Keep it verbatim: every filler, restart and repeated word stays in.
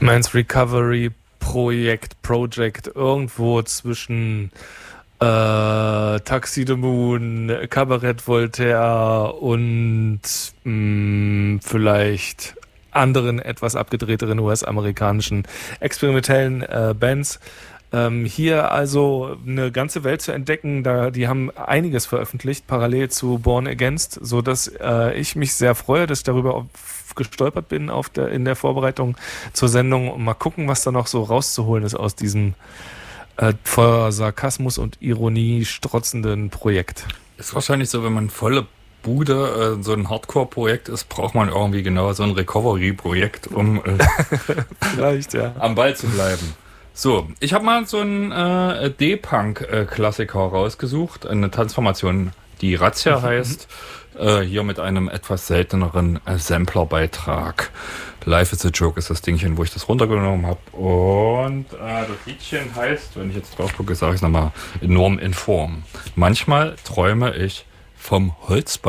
Meinst Recovery Projekt, Project, irgendwo zwischen äh, Taxi the Moon, Cabaret Voltaire und mh, vielleicht anderen, etwas abgedrehteren U S-amerikanischen experimentellen äh, Bands. Ähm, hier also eine ganze Welt zu entdecken, da die haben einiges veröffentlicht, parallel zu Born Against, so dass äh, ich mich sehr freue, dass ich darüber auf, gestolpert bin auf der, in der Vorbereitung zur Sendung und mal gucken, was da noch so rauszuholen ist aus diesem äh, voller Sarkasmus und Ironie strotzenden Projekt. Ist wahrscheinlich so, wenn man volle Bude äh, so ein Hardcore-Projekt ist, braucht man irgendwie genau so ein Recovery-Projekt, um äh, vielleicht ja am Ball zu bleiben. So, ich habe mal so einen äh, D-Punk-Klassiker rausgesucht, eine Transformation, die Razzia heißt, äh, hier mit einem etwas selteneren äh, Sampler-Beitrag. Life is a Joke ist das Dingchen, wo ich das runtergenommen habe. Und äh, das Liedchen heißt, wenn ich jetzt drauf gucke, sage ich es nochmal, enorm in Form. Manchmal träume ich vom Holzbein.